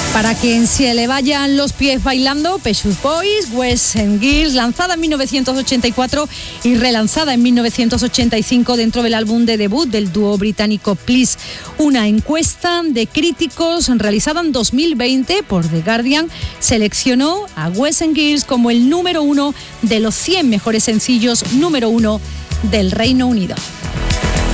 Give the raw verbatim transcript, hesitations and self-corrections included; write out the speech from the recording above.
Para que se le vayan los pies bailando, Pet Shop Boys, West End Girls, lanzada en mil novecientos ochenta y cuatro y relanzada en mil novecientos ochenta y cinco dentro del álbum de debut del dúo británico Please. Una encuesta de críticos realizada en dos mil veinte por The Guardian seleccionó a West End Girls como el número uno de los cien mejores sencillos número uno del Reino Unido.